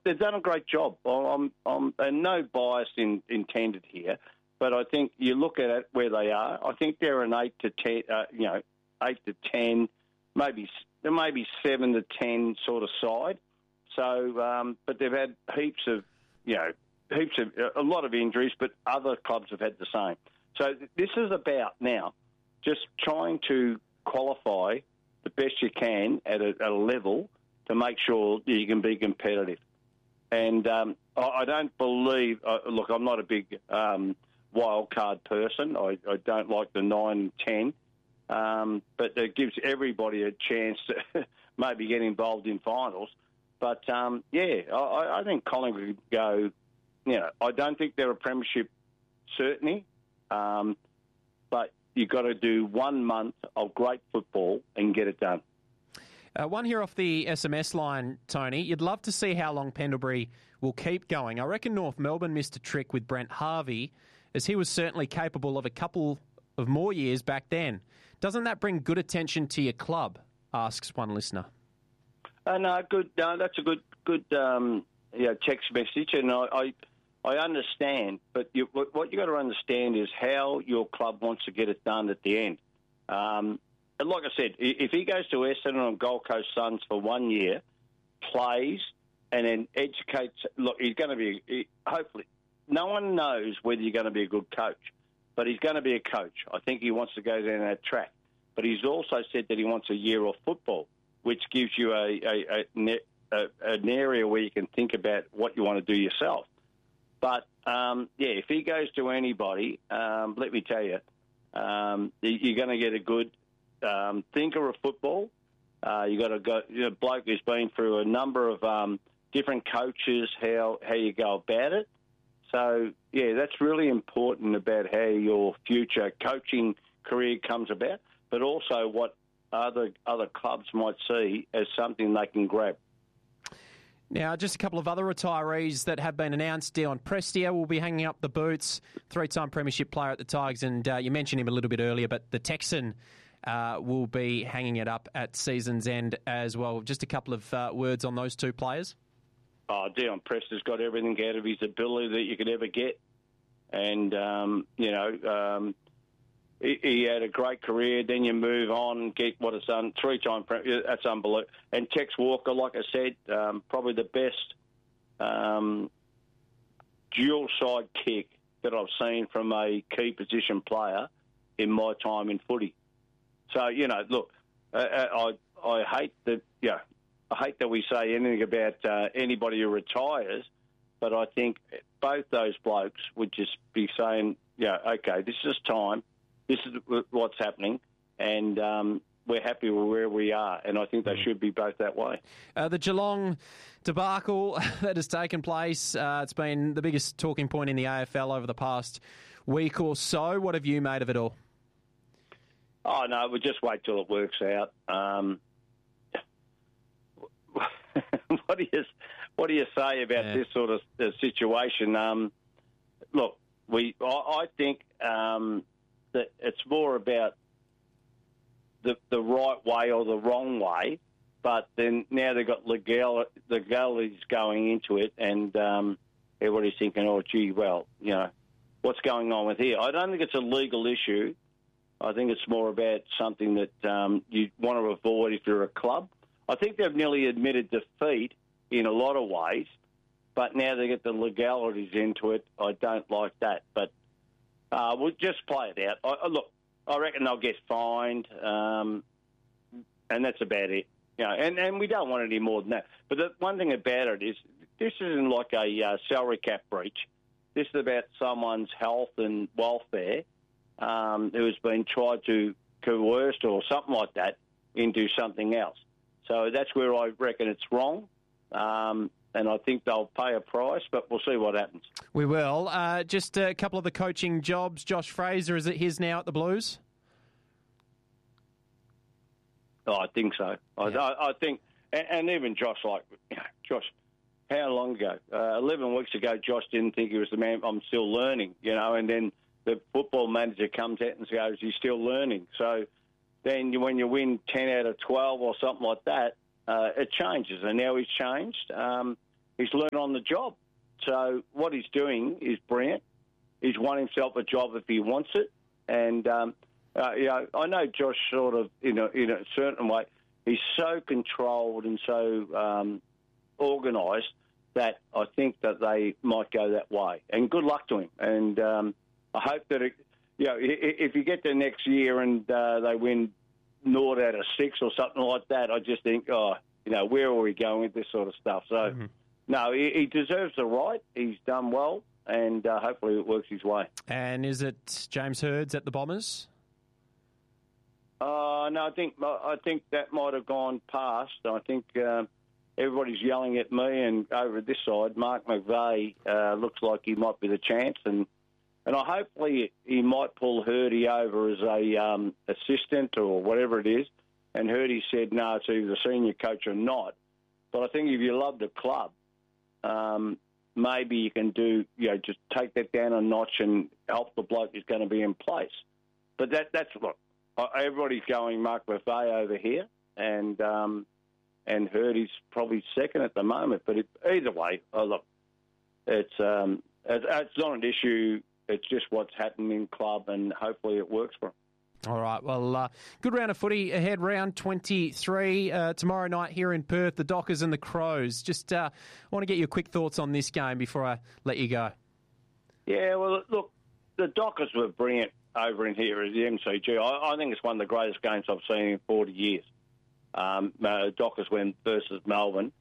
look, they've done a great job. And no bias intended here, but I think you look at it where they are. I think they're an 8 to 10, 8 to 10, maybe 7 to 10 sort of side. So, but they've had heaps of a lot of injuries, but other clubs have had the same. So this is about now just trying to qualify the best you can at a level to make sure that you can be competitive. And I don't believe... look, I'm not a big wild card person. I don't like the 9 and 10. But it gives everybody a chance to maybe get involved in finals. But, I think Collingwood could go... I don't think they're a premiership certainty, but you've got to do 1 month of great football and get it done. One here off the SMS line, Tony. You'd love to see how long Pendlebury will keep going. I reckon North Melbourne missed a trick with Brent Harvey, as he was certainly capable of a couple of more years back then. Doesn't that bring good attention to your club? Asks one listener. No, good. No, that's a good text message, and I understand. But what you got to understand is how your club wants to get it done at the end. And like I said, if he goes to Essendon or Gold Coast Suns for 1 year, plays, and then educates... Look, he's going to be... Hopefully, no one knows whether you're going to be a good coach, but he's going to be a coach. I think he wants to go down that track. But he's also said that he wants a year off football, which gives you an area where you can think about what you want to do yourself. But, if he goes to anybody, let me tell you, you're going to get a good thinker of football. You got a bloke who's been through a number of different coaches, how you go about it. So, that's really important about how your future coaching career comes about, but also what other clubs might see as something they can grab. Now, just a couple of other retirees that have been announced. Dion Prestia will be hanging up the boots, three-time premiership player at the Tigers, and you mentioned him a little bit earlier, but the Texan will be hanging it up at season's end as well. Just a couple of words on those two players. Dion Prestia's got everything out of his ability that you could ever get. And, he had a great career. Then you move on and get what it's done. Three-time Premier, that's unbelievable. And Tex Walker, like I said, probably the best dual-side kick that I've seen from a key position player in my time in footy. So, look, I hate that. I hate that we say anything about anybody who retires, but I think both those blokes would just be saying, okay, this is time. This is what's happening, and we're happy with where we are, and I think they should be both that way. The Geelong debacle that has taken place, it's been the biggest talking point in the AFL over the past week or so. What have you made of it all? Oh, no, we'll just wait till it works out. What do you say about this sort of situation? Look, I think that it's more about the right way or the wrong way, but then now they've got legalities going into it, and everybody's thinking, oh, gee, well, what's going on with here? I don't think it's a legal issue. I think it's more about something that you want to avoid if you're a club. I think they've nearly admitted defeat in a lot of ways, but now they get the legalities into it. I don't like that, but we'll just play it out. Look, I reckon they'll get fined, and that's about it. And we don't want any more than that. But the one thing about it is this isn't like a salary cap breach. This is about someone's health and welfare who has been tried to coerce or something like that into something else. So that's where I reckon it's wrong. And I think they'll pay a price, but we'll see what happens. We will. Just a couple of the coaching jobs. Josh Fraser, is it his now at the Blues? Oh, I think so. Yeah. I think, and even Josh, Josh, how long ago? 11 weeks ago, Josh didn't think he was the man. I'm still learning, and then the football manager comes out and goes, he's still learning. So then when you win 10 out of 12 or something like that, it changes, and now he's changed. he's learned on the job. So what he's doing is brilliant. He's won himself a job if he wants it. And, I know Josh sort of, in a certain way, he's so controlled and so organised that I think that they might go that way. And good luck to him. And I hope that, if you get to next year and they win 0 out of 6 or something like that, I just think, where are we going with this sort of stuff? So, no, he deserves the right. He's done well, and hopefully it works his way. And is it James Hirds at the Bombers? No, I think that might have gone past. I think everybody's yelling at me, and over this side, Mark McVeigh looks like he might be the chance, and hopefully he might pull Hurdy over as a assistant or whatever it is. And Hurdy said, no, it's either senior coach or not. But I think if you love the club, maybe you can do, just take that down a notch and help the bloke who's going to be in place. But that's look, everybody's going Mark McVeigh over here, and Hurdy's probably second at the moment. But either way, look, it's not an issue. It's just what's happening in club, and hopefully it works for him. All right, well, good round of footy ahead, round 23. Tomorrow night here in Perth, the Dockers and the Crows. Just want to get your quick thoughts on this game before I let you go. Yeah, well, look, the Dockers were brilliant over in here at the MCG. I think it's one of the greatest games I've seen in 40 years. Dockers win versus Melbourne.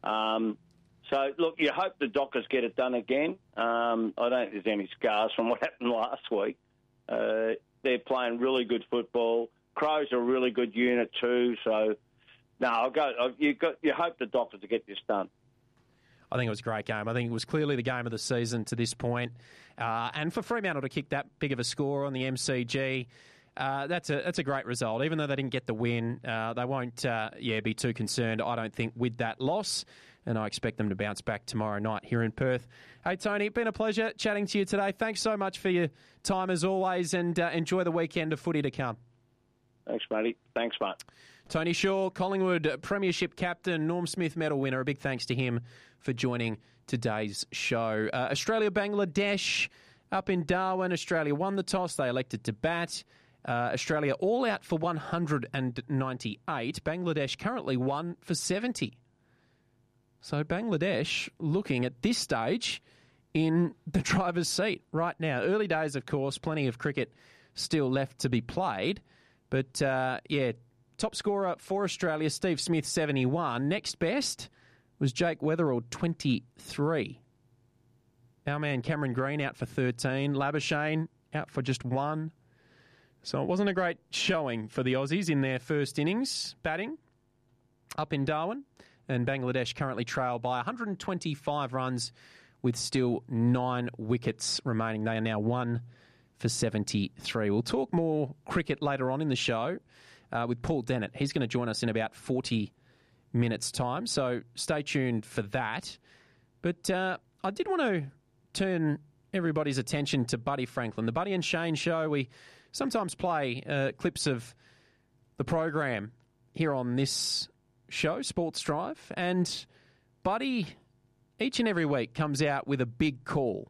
So, look, you hope the Dockers get it done again. I don't think there's any scars from what happened last week. They're playing really good football. Crows are a really good unit too. So, no, you hope the Dockers to get this done. I think it was a great game. I think it was clearly the game of the season to this point. And for Fremantle to kick that big of a score on the MCG, that's a great result. Even though they didn't get the win, they won't be too concerned, I don't think, with that loss. And I expect them to bounce back tomorrow night here in Perth. Hey, Tony, been a pleasure chatting to you today. Thanks so much for your time as always, and enjoy the weekend of footy to come. Thanks, matey. Thanks, mate. Tony Shaw, Collingwood Premiership captain, Norm Smith medal winner. A big thanks to him for joining today's show. Australia-Bangladesh up in Darwin. Australia won the toss. They elected to bat. Australia all out for 198. Bangladesh currently 1 for 70. So Bangladesh looking at this stage in the driver's seat right now. Early days, of course, plenty of cricket still left to be played. But, top scorer for Australia, Steve Smith, 71. Next best was Jake Weatherall, 23. Our man Cameron Green out for 13. Labuschagne out for just 1. So it wasn't a great showing for the Aussies in their first innings batting up in Darwin. And Bangladesh currently trail by 125 runs with still 9 wickets remaining. They are now 1 for 73. We'll talk more cricket later on in the show with Paul Dennett. He's going to join us in about 40 minutes' time, so stay tuned for that. But I did want to turn everybody's attention to Buddy Franklin. The Buddy and Shane show, we sometimes play clips of the program here on this show, Sports Drive, and Buddy each and every week comes out with a big call.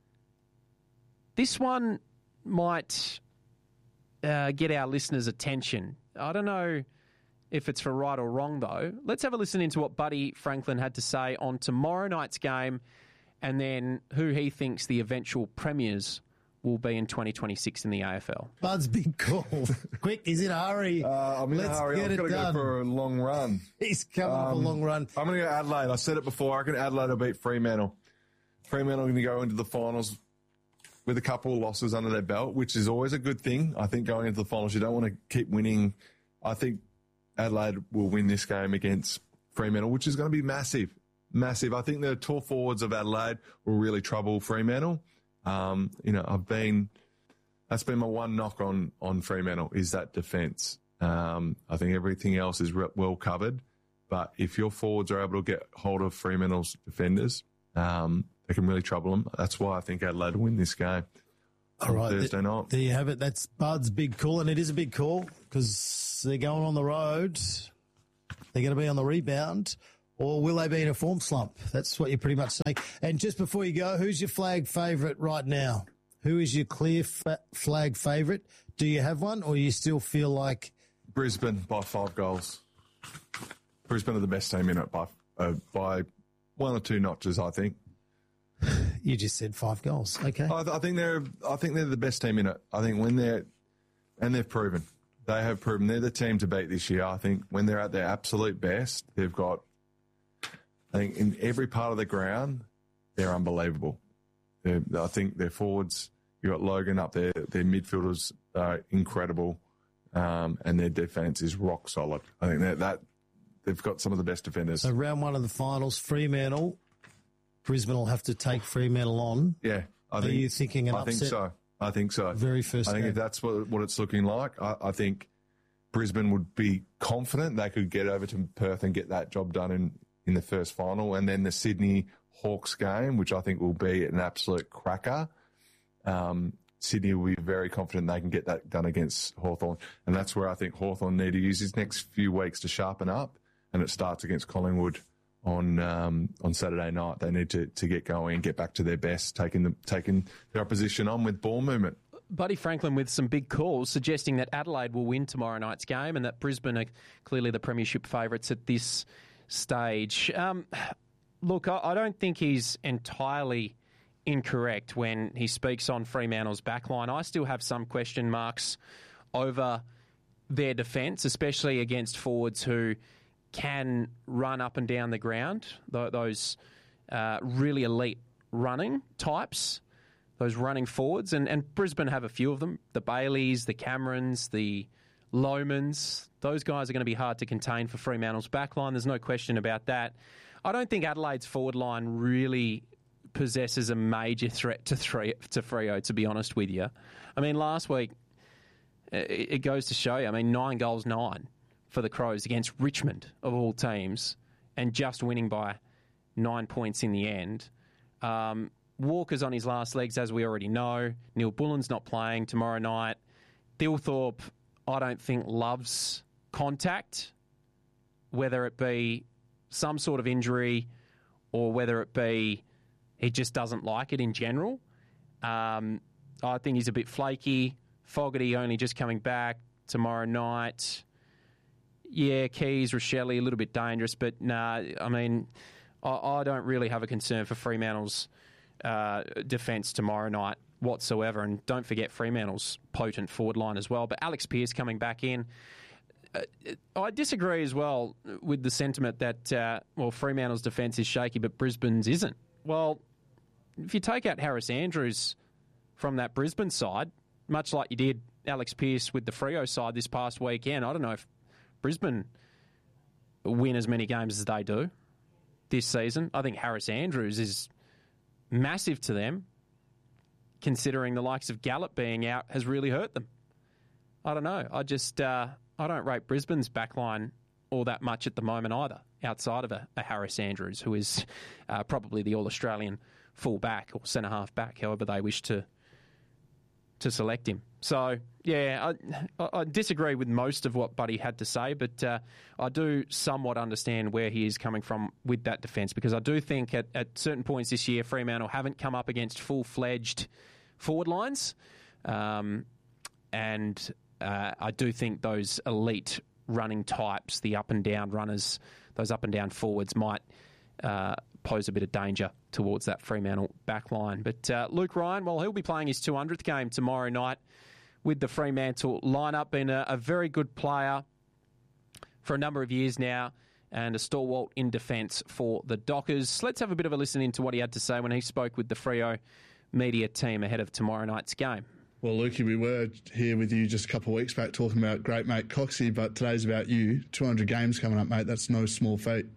This one might get our listeners' attention. I don't know if it's for right or wrong, though. Let's have a listen into what Buddy Franklin had to say on tomorrow night's game, and then who he thinks the eventual premiers will be in 2026 in the AFL. Bud's big call. Quick, he's in a hurry. I'm in a hurry. I've got to go for a long run. He's coming for a long run. I'm going to go Adelaide. I said it before. I reckon Adelaide will beat Fremantle. Fremantle are going to go into the finals with a couple of losses under their belt, which is always a good thing. I think going into the finals, you don't want to keep winning. I think Adelaide will win this game against Fremantle, which is going to be massive. Massive. I think the tall forwards of Adelaide will really trouble Fremantle. That's been my one knock on Fremantle is that defence. I think everything else is well covered, but if your forwards are able to get hold of Fremantle's defenders, they can really trouble them. That's why I think Adelaide will win this game. All right, Thursday night. There you have it. That's Bud's big call, and it is a big call because they're going on the road. They're going to be on the rebound. Or will they be in a form slump? That's what you're pretty much saying. And just before you go, who's your flag favourite right now? Who is your clear flag favourite? Do you have one, or you still feel like... Brisbane by 5 goals. Brisbane are the best team in it by 1 or 2 notches, I think. You just said 5 goals. Okay. I think they're the best team in it. I think they've proven. They have proven they're the team to beat this year. I think when they're at their absolute best, they've got, I think in every part of the ground, they're unbelievable. I think their forwards, you've got Logan up there, their midfielders are incredible, and their defence is rock solid. I think that they've got some of the best defenders. So round 1 of the finals, Fremantle, Brisbane will have to take Fremantle on. Yeah. Are you thinking an upset? I think so. Very first I think game. if that's what it's looking like, I think Brisbane would be confident they could get over to Perth and get that job done in the first final. And then the Sydney Hawks game, which I think will be an absolute cracker. Sydney will be very confident they can get that done against Hawthorn. And that's where I think Hawthorn need to use his next few weeks to sharpen up. And it starts against Collingwood on Saturday night. They need to get going and get back to their best, taking their opposition on with ball movement. Buddy Franklin with some big calls suggesting that Adelaide will win tomorrow night's game and that Brisbane are clearly the premiership favourites at this stage. Look, I don't think he's entirely incorrect when he speaks on Fremantle's backline. I still have some question marks over their defence, especially against forwards who can run up and down the ground, those really elite running types, those running forwards. And Brisbane have a few of them, the Baileys, the Camerons, the Lomans. Those guys are going to be hard to contain for Fremantle's backline. There's no question about that. I don't think Adelaide's forward line really possesses a major threat to Freo, to be honest with you. I mean, last week, it goes to show you, 9 goals, 9 for the Crows against Richmond, of all teams, and just winning by 9 points in the end. Walker's on his last legs, as we already know. Neil Bullen's not playing tomorrow night. Thilthorpe, I don't think, loves contact, whether it be some sort of injury or whether it be he just doesn't like it in general. I think he's a bit flaky. Fogarty only just coming back tomorrow night. Yeah, Keys, Rochelle, a little bit dangerous, but nah, I don't really have a concern for Fremantle's defence tomorrow night whatsoever. And don't forget Fremantle's potent forward line as well. But Alex Pearce coming back in. I disagree as well with the sentiment that, Fremantle's defence is shaky, but Brisbane's isn't. Well, if you take out Harris Andrews from that Brisbane side, much like you did Alex Pearce with the Freo side this past weekend, I don't know if Brisbane win as many games as they do this season. I think Harris Andrews is massive to them, considering the likes of Gallup being out has really hurt them. I don't know. I don't rate Brisbane's backline all that much at the moment either, outside of a Harris Andrews, who is probably the All-Australian full-back or centre-half back, however they wish to select him. So, yeah, I disagree with most of what Buddy had to say, but I do somewhat understand where he is coming from with that defence, because I do think at certain points this year, Fremantle haven't come up against full-fledged forward lines, and I do think those elite running types, the up-and-down runners, those up-and-down forwards might pose a bit of danger towards that Fremantle backline. But Luke Ryan, well, he'll be playing his 200th game tomorrow night with the Fremantle lineup. Been a very good player for a number of years now and a stalwart in defence for the Dockers. Let's have a bit of a listen into what he had to say when he spoke with the Freo media team ahead of tomorrow night's game. Well, Lukey, we were here with you just a couple of weeks back talking about great mate Coxie, but today's about you. 200 games coming up, mate. That's no small feat.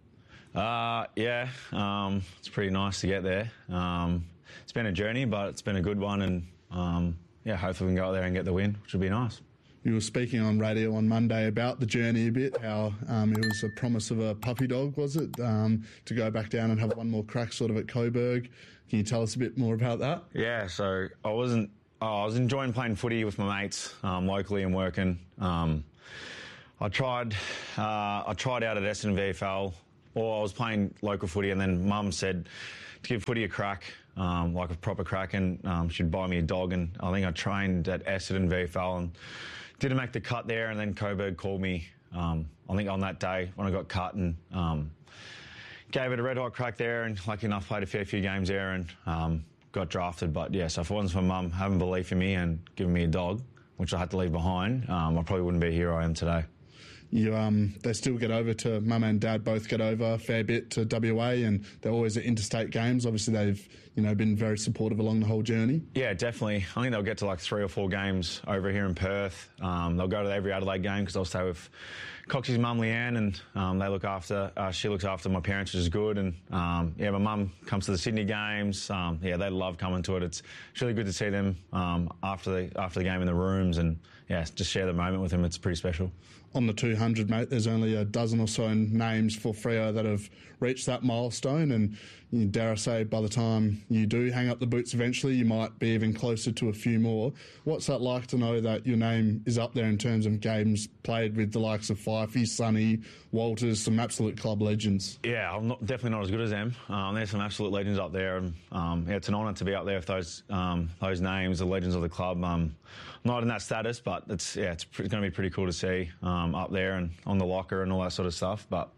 It's pretty nice to get there. It's been a journey, but it's been a good one, and hopefully we can go out there and get the win, which would be nice. You were speaking on radio on Monday about the journey a bit, how it was a promise of a puppy dog, was it, to go back down and have one more crack sort of at Coburg. Can you tell us a bit more about that? Yeah, so I was enjoying playing footy with my mates locally and working. I tried out at Essendon VFL or I was playing local footy, and then Mum said to give footy a crack, like a proper crack, and she'd buy me a dog. And I think I trained at Essendon VFL and didn't make the cut there. And then Coburg called me, I think on that day when I got cut, and gave it a red hot crack there. And lucky enough, played a fair few games there and got drafted. But yeah, so if it wasn't for Mum having belief in me and giving me a dog, which I had to leave behind, I probably wouldn't be here I am today. They still get over to Mum and Dad both get over a fair bit to WA, and they're always at interstate games. Obviously, they've been very supportive along the whole journey. Yeah, definitely. I think they'll get to like 3 or 4 games over here in Perth. They'll go to every Adelaide game because I'll stay with Coxie's mum, Leanne, and they look after. She looks after my parents, which is good. And my mum comes to the Sydney games. They love coming to it. It's really good to see them after the game in the rooms, and just share the moment with them. It's pretty special. On the 200, mate, there's only a dozen or so names for Freo that have reached that milestone, and dare I say, by the time you do hang up the boots eventually, you might be even closer to a few more. What's that like to know that your name is up there in terms of games played with the likes of Fifey, Sonny, Walters, some absolute club legends? Yeah, I'm definitely not as good as them. There's some absolute legends up there, and it's an honour to be up there with those names, the legends of the club. Not in that status, but it's going to be pretty cool to see up there and on the locker and all that sort of stuff. But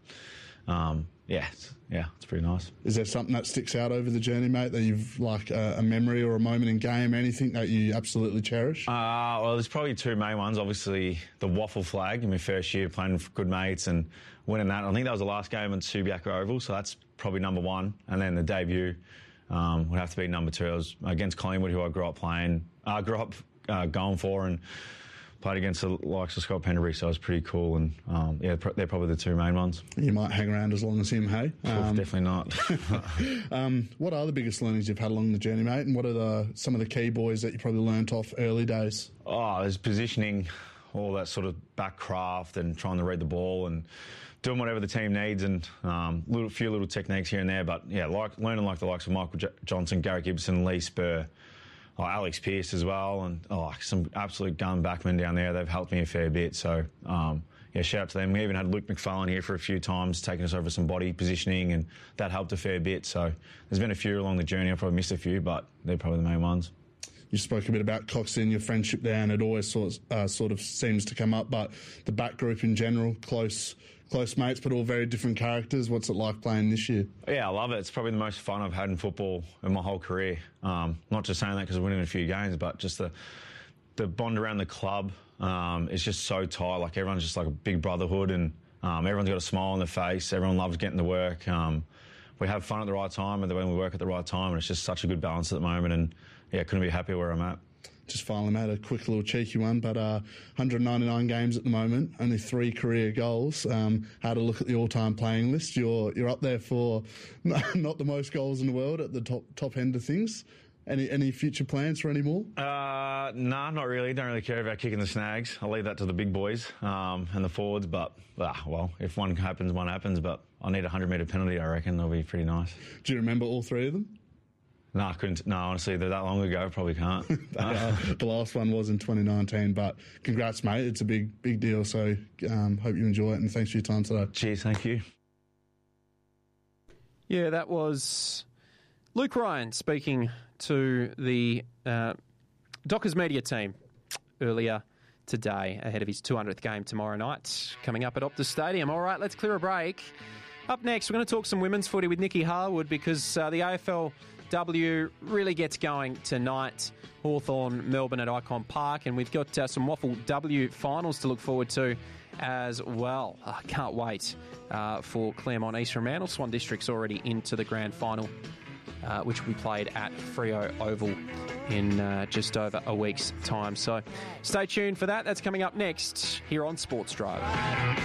it's pretty nice. Is there something that sticks out over the journey, mate, that you've like a memory or a moment in game, anything that you absolutely cherish? Well, there's probably 2 main ones. Obviously, the waffle flag in my first year playing with good mates and winning that. I think that was the last game at Subiaco Oval, so that's probably number 1. And then the debut would have to be number 2. I was against Collingwood, who I grew up going for, and played against the likes of Scott Penderbury, so it was pretty cool. And they're probably the 2 main ones. You might hang around as long as him, hey? Definitely not. What are the biggest learnings you've had along the journey, mate? And what are some of the key boys that you probably learnt off early days? There's positioning, all that sort of back craft, and trying to read the ball and doing whatever the team needs, and few little techniques here and there. But learning like the likes of Michael Johnson, Garrett Gibson, Lee Spur, Alex Pearce as well, and some absolute gun backmen down there. They've helped me a fair bit. So, shout out to them. We even had Luke McFarlane here for a few times, taking us over some body positioning, and that helped a fair bit. So there's been a few along the journey. I've probably missed a few, but they're probably the main ones. You spoke a bit about Coxie and your friendship there, and it always sort of seems to come up, but the back group in general, close mates, but all very different characters. What's it like playing this year? Yeah, I love it. It's probably the most fun I've had in football in my whole career. Not just saying that because we're winning a few games, but just the bond around the club is just so tight. Like, everyone's just like a big brotherhood, and everyone's got a smile on their face. Everyone loves getting to work. We have fun at the right time, and when we work at the right time, and it's just such a good balance at the moment. And couldn't be happier where I'm at. Just finally, made a quick little cheeky one, but 199 games at the moment, only 3 career goals. Had a look at the all-time playing list. You're up there for not the most goals in the world at the top end of things. Any future plans for any more? Nah, not really. Don't really care about kicking the snags. I'll leave that to the big boys and the forwards. But if one happens, one happens. But I need a 100-metre penalty. I reckon that'll be pretty nice. Do you remember all 3 of them? No, I couldn't. No, honestly, they're that long ago. Probably can't. The last one was in 2019, but congrats, mate. It's a big deal. So hope you enjoy it, and thanks for your time today. Cheers, thank you. Yeah, that was Luke Ryan speaking to the Dockers media team earlier today ahead of his 200th game tomorrow night, coming up at Optus Stadium. All right, let's clear a break. Up next, we're going to talk some women's footy with Nikki Harwood, because the AFLW really gets going tonight. Hawthorn, Melbourne at Icon Park, and we've got some Waffle W finals to look forward to as well. I can't wait for Claremont East Fremantle. Swan District's already into the grand final, which will be played at Freo Oval in just over a week's time. So stay tuned for that. That's coming up next here on Sports Drive.